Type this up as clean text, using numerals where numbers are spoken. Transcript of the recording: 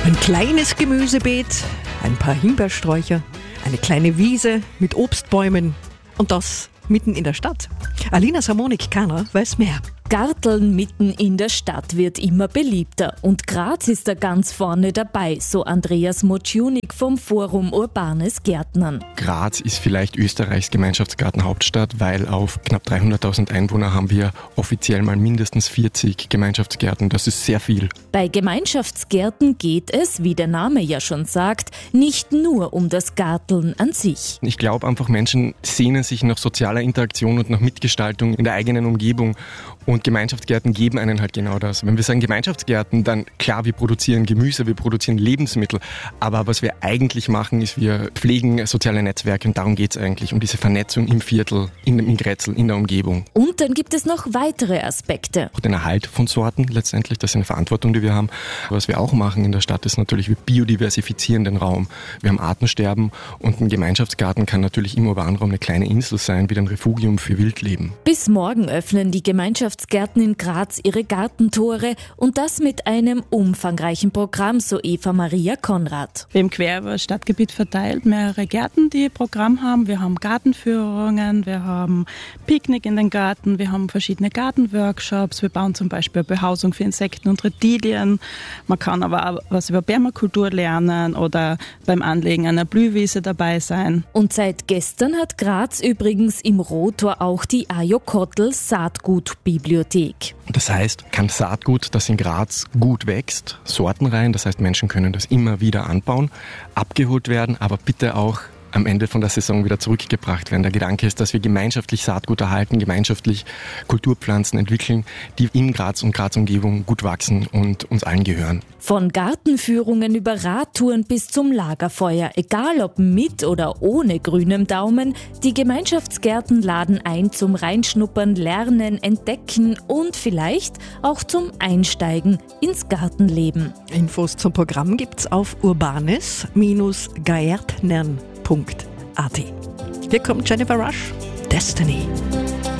Ein kleines Gemüsebeet, ein paar Himbeersträucher, eine kleine Wiese mit Obstbäumen und das mitten in der Stadt. Alina Samonik-Kahner weiß mehr. Garteln mitten in der Stadt wird immer beliebter und Graz ist da ganz vorne dabei, so Andreas Mociunik vom Forum Urbanes Gärtnern. Graz ist vielleicht Österreichs Gemeinschaftsgartenhauptstadt, weil auf knapp 300.000 Einwohner haben wir offiziell mal mindestens 40 Gemeinschaftsgärten. Das ist sehr viel. Bei Gemeinschaftsgärten geht es, wie der Name ja schon sagt, nicht nur um das Garteln an sich. Ich glaube einfach, Menschen sehnen sich nach sozialer Interaktion und nach Mitgestaltung in der eigenen Umgebung. Und Gemeinschaftsgärten geben einen halt genau das. Wenn wir sagen Gemeinschaftsgärten, dann klar, wir produzieren Gemüse, wir produzieren Lebensmittel. Aber was wir eigentlich machen, ist, wir pflegen soziale Netzwerke und darum geht es eigentlich, um diese Vernetzung im Viertel, in Grätzl, in der Umgebung. Und dann gibt es noch weitere Aspekte. Den Erhalt von Sorten letztendlich, das ist eine Verantwortung, die wir haben. Was wir auch machen in der Stadt ist natürlich, wir biodiversifizieren den Raum. Wir haben Artensterben und ein Gemeinschaftsgarten kann natürlich im urbanen Raum eine kleine Insel sein, wie ein Refugium für Wildleben. Bis morgen öffnen die Gemeinschaftsgärten in Graz ihre Gartentore und das mit einem umfangreichen Programm, so Eva Maria Konrad. Wir haben quer über das Stadtgebiet verteilt mehrere Gärten, die Programm haben. Wir haben Gartenführungen, wir haben Picknick in den Garten, wir haben verschiedene Gartenworkshops. Wir bauen zum Beispiel eine Behausung für Insekten und Reptilien. Man kann aber auch was über Permakultur lernen oder beim Anlegen einer Blühwiese dabei sein. Und seit gestern hat Graz übrigens im Rotor auch die Ajo Kottl Saatgutbibliothek. Das heißt, kein Saatgut, das in Graz gut wächst, sortenrein, das heißt, Menschen können das immer wieder anbauen, abgeholt werden, aber bitte auch am Ende von der Saison wieder zurückgebracht werden. Der Gedanke ist, dass wir gemeinschaftlich Saatgut erhalten, gemeinschaftlich Kulturpflanzen entwickeln, die in Graz und Graz-Umgebung gut wachsen und uns allen gehören. Von Gartenführungen über Radtouren bis zum Lagerfeuer, egal ob mit oder ohne grünem Daumen, die Gemeinschaftsgärten laden ein zum Reinschnuppern, Lernen, Entdecken und vielleicht auch zum Einsteigen ins Gartenleben. Infos zum Programm gibt's auf urbanes-gärtnern.at. Hier kommt Jennifer Rush, Destiny.